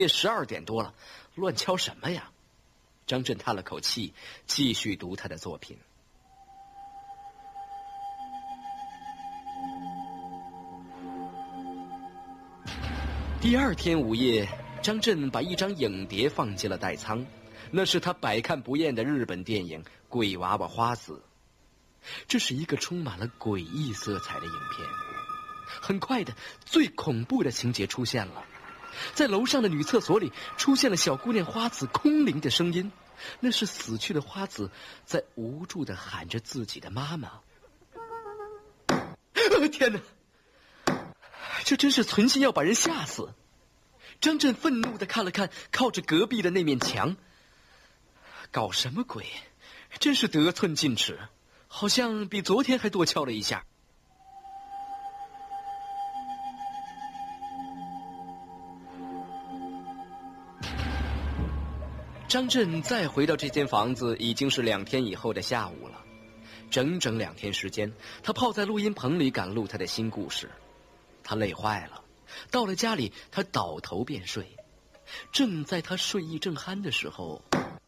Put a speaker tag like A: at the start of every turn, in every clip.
A: 也12点多了，乱敲什么呀？张震叹了口气，继续读他的作品。第二天午夜，张震把一张影碟放进了代仓，那是他百看不厌的日本电影《鬼娃娃花子》。这是一个充满了诡异色彩的影片。很快的，最恐怖的情节出现了，在楼上的女厕所里出现了小姑娘花子空灵的声音，那是死去的花子在无助地喊着自己的妈妈。天哪，这真是存心要把人吓死！张震愤怒地看了看靠着隔壁的那面墙，搞什么鬼？真是得寸进尺，好像比昨天还多敲了一下。张震再回到这间房子已经是2天以后的下午了，整整2天时间，他泡在录音棚里赶录他的新故事。他累坏了，到了家里他倒头便睡。正在他睡意正酣的时候，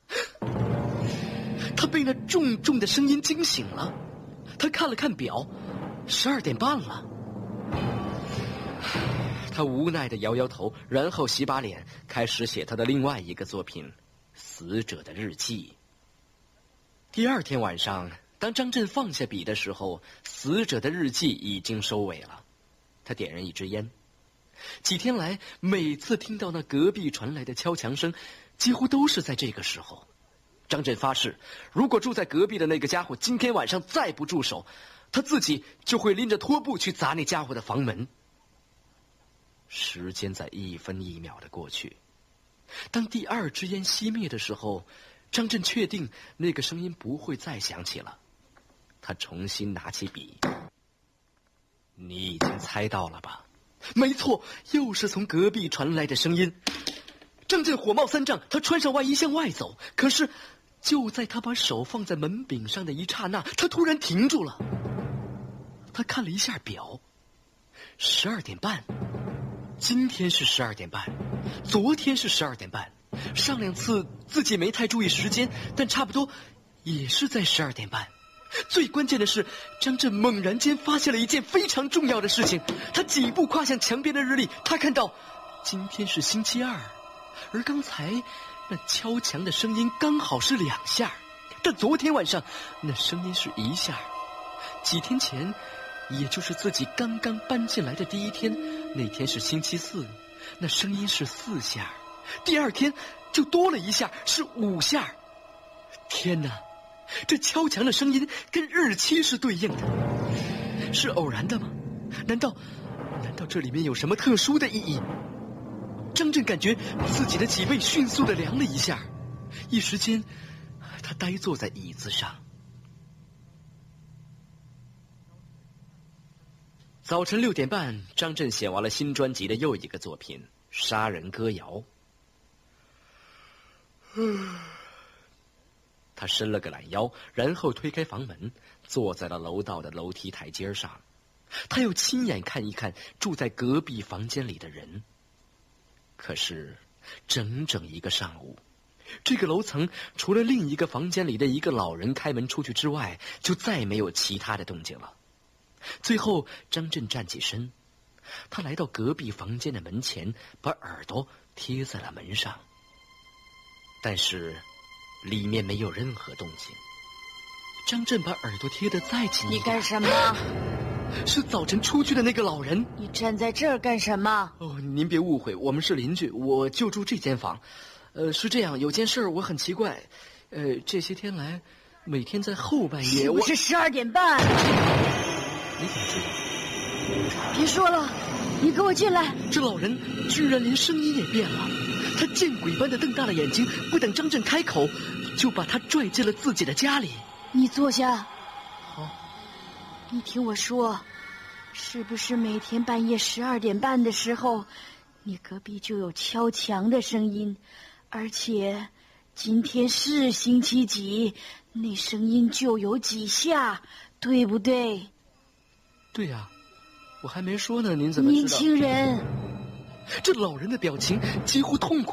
A: 他被那重重的声音惊醒了。他看了看表，12点半了。他无奈地摇摇头，然后洗把脸，开始写他的另外一个作品《死者的日记》。第二天晚上，当张震放下笔的时候，《死者的日记》已经收尾了。他点燃一支烟。几天来，每次听到那隔壁传来的敲墙声，几乎都是在这个时候。张震发誓，如果住在隔壁的那个家伙今天晚上再不住手，他自己就会拎着拖布去砸那家伙的房门。时间在1分1秒的过去，当第二支烟熄灭的时候，张震确定那个声音不会再响起了。他重新拿起笔。你已经猜到了吧？没错，又是从隔壁传来的声音。张震火冒三丈，他穿上外衣向外走，可是就在他把手放在门柄上的一刹那，他突然停住了。他看了一下表，12点半。今天是12点半，昨天是12点半，上2次自己没太注意时间，但差不多也是在12点半。最关键的是，张震猛然间发现了一件非常重要的事情。他几步跨向墙边的日历，他看到今天是星期二，而刚才那敲墙的声音刚好是2下，但昨天晚上那声音是1下。几天前，也就是自己刚刚搬进来的第1天，那天是星期4，那声音是4下。第二天就多了1下，是5下。天哪，这敲墙的声音跟日期是对应的，是偶然的吗？难道这里面有什么特殊的意义？张震感觉自己的脊背迅速地凉了一下，一时间他呆坐在椅子上。早晨6点半，张震写完了新专辑的又一个作品《杀人歌谣》。他伸了个懒腰，然后推开房门，坐在了楼道的楼梯台阶上。他又亲眼看一看住在隔壁房间里的人。可是整整一个上午，这个楼层除了另一个房间里的一个老人开门出去之外，就再没有其他的动静了。最后张震站起身，他来到隔壁房间的门前，把耳朵贴在了门上，但是里面没有任何动静。张震把耳朵贴得再紧一点。
B: 你干什么？
A: 是早晨出去的那个老人。
B: 你站在这儿干什么？
A: 哦，您别误会，我们是邻居，我就住这间房。是这样，有件事我很奇怪，这些天来，每天在后半夜，
B: 是不是12点半？
A: 你怎么知道？
B: 别说了，你给我进来！
A: 这老人居然连声音也变了，他见鬼般的瞪大了眼睛，不等张震开口，就把他拽进了自己的家里。
B: 你坐下。
A: 好。
B: 你听我说，是不是每天半夜12点半的时候，你隔壁就有敲墙的声音？而且今天是星期几，那声音就有几下，对不对？
A: 对呀，我还没说呢，您怎么知道？
B: 年轻人，
A: 这老人的表情几乎痛苦